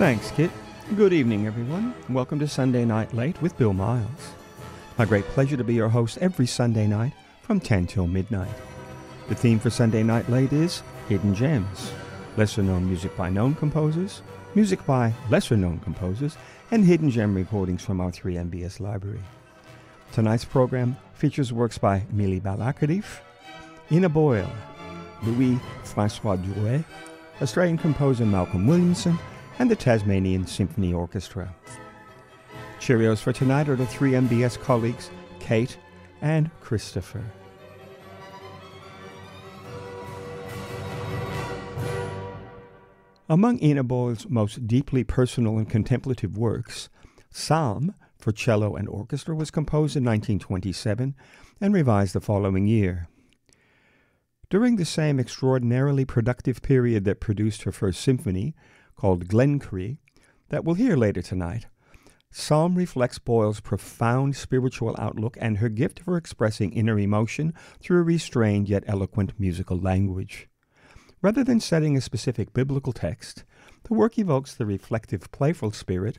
Thanks, Kit. Good evening, everyone. Welcome to Sunday Night Late with Bill Miles. My great pleasure to be your host every Sunday night from 10 till midnight. The theme for Sunday Night Late is Hidden Gems, lesser-known music by known composers, music by lesser-known composers, and hidden gem recordings from our 3MBS library. Tonight's program features works by Mili Balakirdeev, Ina Boyle, Louis-Francois Drouet, Australian composer Malcolm Williamson, and the Tasmanian Symphony Orchestra. Cheerios for tonight are the 3MBS colleagues Kate and Christopher. Among Ina Boyle's most deeply personal and contemplative works, Psalm for cello and orchestra was composed in 1927 and revised the following year. During the same extraordinarily productive period that produced her first symphony, called Glencree, that we'll hear later tonight, Psalm reflects Boyle's profound spiritual outlook and her gift for expressing inner emotion through a restrained yet eloquent musical language. Rather than setting a specific biblical text, the work evokes the reflective, prayerful spirit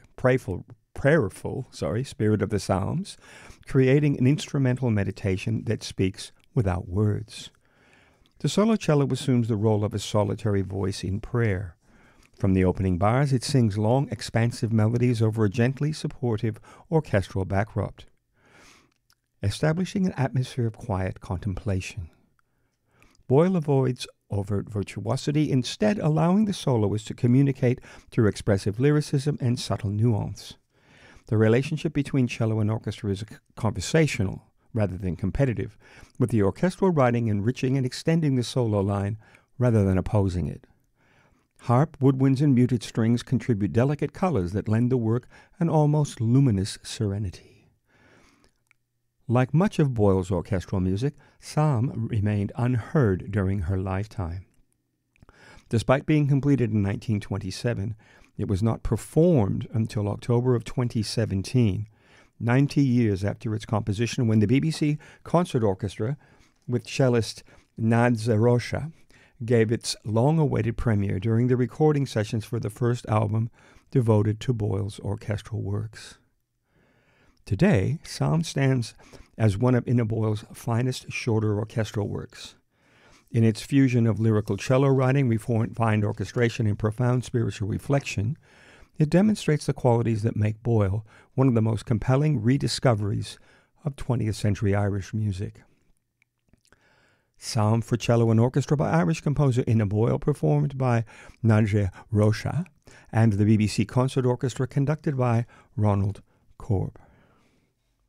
of the Psalms, creating an instrumental meditation that speaks without words. The solo cello assumes the role of a solitary voice in prayer. From the opening bars, it sings long, expansive melodies over a gently supportive orchestral backdrop, establishing an atmosphere of quiet contemplation. Boyle avoids overt virtuosity, instead allowing the soloist to communicate through expressive lyricism and subtle nuance. The relationship between cello and orchestra is conversational rather than competitive, with the orchestral writing enriching and extending the solo line rather than opposing it. Harp, woodwinds, and muted strings contribute delicate colors that lend the work an almost luminous serenity. Like much of Boyle's orchestral music, Psalm remained unheard during her lifetime. Despite being completed in 1927, it was not performed until October of 2017, 90 years after its composition, when the BBC Concert Orchestra, with cellist Nadja Rocha, gave its long-awaited premiere during the recording sessions for the first album devoted to Boyle's orchestral works. Today, Psalm stands as one of Ina Boyle's finest shorter orchestral works. In its fusion of lyrical cello writing, refined orchestration, and profound spiritual reflection, it demonstrates the qualities that make Boyle one of the most compelling rediscoveries of 20th century Irish music. Psalm for cello and orchestra by Irish composer Ina Boyle, performed by Nadja Rocha, and the BBC Concert Orchestra, conducted by Ronald Korb.